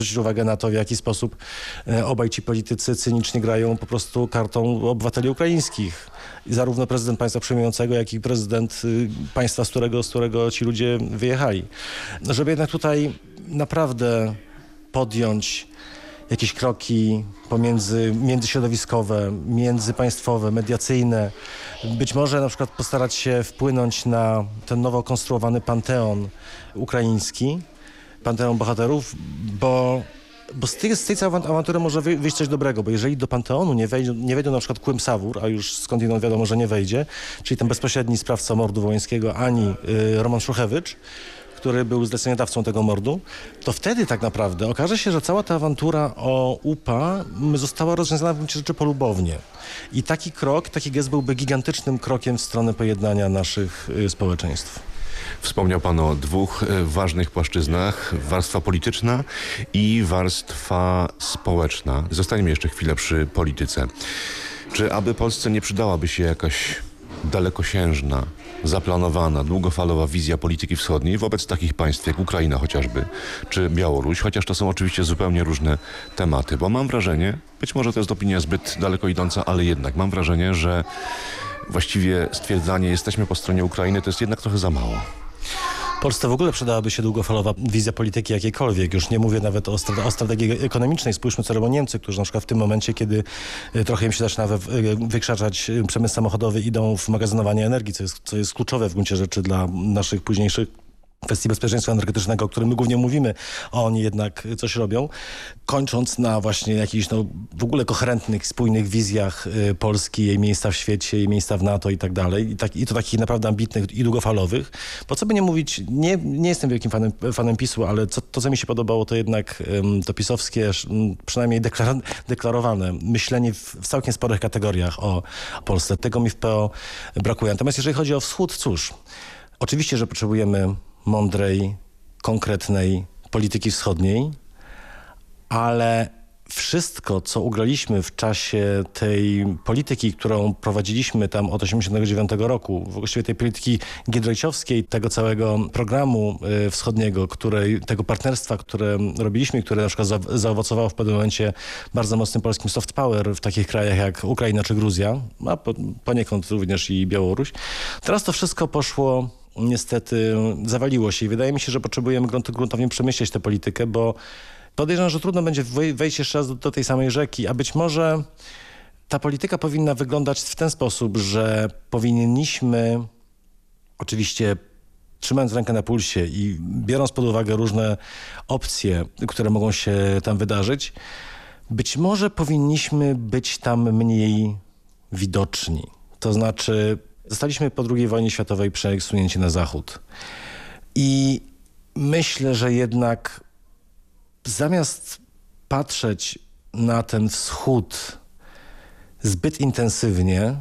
Zwrócić uwagę na to, w jaki sposób obaj ci politycy cynicznie grają po prostu kartą obywateli ukraińskich. I zarówno prezydent państwa przyjmującego, jak i prezydent państwa, z którego ci ludzie wyjechali. Żeby jednak tutaj naprawdę podjąć jakieś kroki międzyśrodowiskowe, międzypaństwowe, mediacyjne. Być może na przykład postarać się wpłynąć na ten nowo konstruowany panteon ukraiński, panteon bohaterów, bo z tej całej awantury może wyjść coś dobrego, bo jeżeli do panteonu nie wejdą na przykład Kłym Sawór, a już skądinąd wiadomo, że nie wejdzie, czyli ten bezpośredni sprawca mordu wołyńskiego, ani Roman Szuchewicz, który był zleceniodawcą tego mordu, to wtedy tak naprawdę okaże się, że cała ta awantura o UPA została rozwiązana w gruncie rzeczy polubownie. I taki krok, taki gest byłby gigantycznym krokiem w stronę pojednania naszych społeczeństw. Wspomniał Pan o dwóch ważnych płaszczyznach, warstwa polityczna i warstwa społeczna. Zostańmy jeszcze chwilę przy polityce. Czy aby Polsce nie przydałaby się jakaś dalekosiężna, zaplanowana, długofalowa wizja polityki wschodniej wobec takich państw jak Ukraina chociażby, czy Białoruś, chociaż to są oczywiście zupełnie różne tematy, bo mam wrażenie, być może to jest opinia zbyt daleko idąca, ale jednak mam wrażenie, że właściwie stwierdzanie jesteśmy po stronie Ukrainy to jest jednak trochę za mało. Polsce w ogóle przydałaby się długofalowa wizja polityki jakiejkolwiek. Już nie mówię nawet o strategii ekonomicznej. Spójrzmy, co robią Niemcy, którzy na przykład w tym momencie, kiedy trochę im się zaczyna wykrzaczać przemysł samochodowy, idą w magazynowanie energii, co jest kluczowe w gruncie rzeczy dla naszych późniejszych kwestii bezpieczeństwa energetycznego, o którym my głównie mówimy, a oni jednak coś robią. Kończąc na właśnie jakichś w ogóle koherentnych, spójnych wizjach Polski, jej miejsca w świecie, jej miejsca w NATO i tak dalej. I to takich naprawdę ambitnych i długofalowych. Po co by nie mówić, nie jestem wielkim fanem PiS-u, ale co mi się podobało, to jednak to pisowskie, przynajmniej deklarowane myślenie w całkiem sporych kategoriach o Polsce. Tego mi w PO brakuje. Natomiast jeżeli chodzi o wschód, cóż, oczywiście, że potrzebujemy mądrej, konkretnej polityki wschodniej, ale wszystko, co ugraliśmy w czasie tej polityki, którą prowadziliśmy tam od 1989 roku, właściwie tej polityki giedroyciowskiej, tego całego programu wschodniego, tego partnerstwa, które robiliśmy, które na przykład zaowocowało w pewnym momencie bardzo mocnym polskim soft power w takich krajach jak Ukraina czy Gruzja, a poniekąd również i Białoruś. Teraz to wszystko poszło, niestety zawaliło się i wydaje mi się, że potrzebujemy gruntownie przemyśleć tę politykę, bo podejrzewam, że trudno będzie wejść jeszcze raz do tej samej rzeki, a być może ta polityka powinna wyglądać w ten sposób, że powinniśmy, oczywiście trzymając rękę na pulsie i biorąc pod uwagę różne opcje, które mogą się tam wydarzyć, być może powinniśmy być tam mniej widoczni. To znaczy, zostaliśmy po II wojnie światowej przesunięci na zachód. I myślę, że jednak zamiast patrzeć na ten wschód zbyt intensywnie,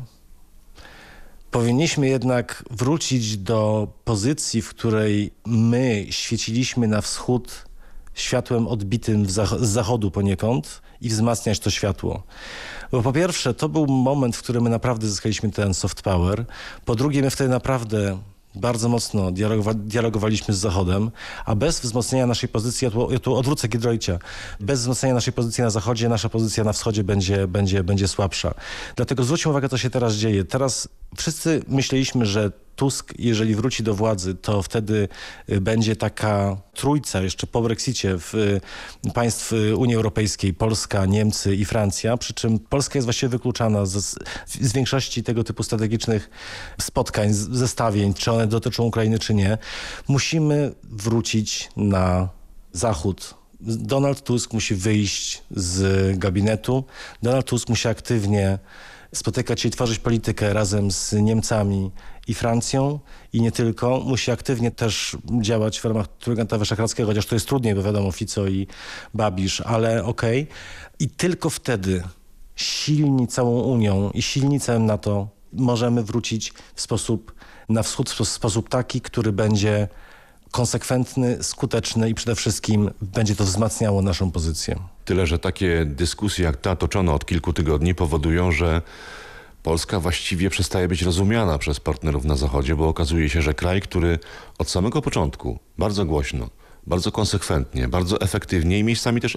powinniśmy jednak wrócić do pozycji, w której my świeciliśmy na wschód światłem odbitym z zachodu poniekąd i wzmacniać to światło. Bo po pierwsze, to był moment, w którym my naprawdę zyskaliśmy ten soft power. Po drugie, my wtedy naprawdę bardzo mocno dialogowaliśmy z Zachodem, a bez wzmocnienia naszej pozycji, ja tu odwrócę Giedroycia, bez wzmocnienia naszej pozycji na Zachodzie, nasza pozycja na Wschodzie będzie słabsza. Dlatego zwróćmy uwagę, co się teraz dzieje. Teraz wszyscy myśleliśmy, że Tusk, jeżeli wróci do władzy, to wtedy będzie taka trójca jeszcze po Brexicie państw Unii Europejskiej, Polska, Niemcy i Francja, przy czym Polska jest właściwie wykluczana z większości tego typu strategicznych spotkań, zestawień, czy one dotyczą Ukrainy, czy nie. Musimy wrócić na Zachód. Donald Tusk musi wyjść z gabinetu. Donald Tusk musi aktywnie spotykać się i tworzyć politykę razem z Niemcami i Francją i nie tylko. Musi aktywnie też działać w ramach Trójkąta Wyszehradzkiego, chociaż to jest trudniej, bo wiadomo, Fico i Babisz, ale okej. I tylko wtedy silni całą Unią i silni całym NATO możemy wrócić na wschód w sposób taki, który będzie konsekwentny, skuteczny i przede wszystkim będzie to wzmacniało naszą pozycję. Tyle, że takie dyskusje jak ta toczona od kilku tygodni powodują, że Polska właściwie przestaje być rozumiana przez partnerów na Zachodzie, bo okazuje się, że kraj, który od samego początku bardzo głośno, bardzo konsekwentnie, bardzo efektywnie i miejscami też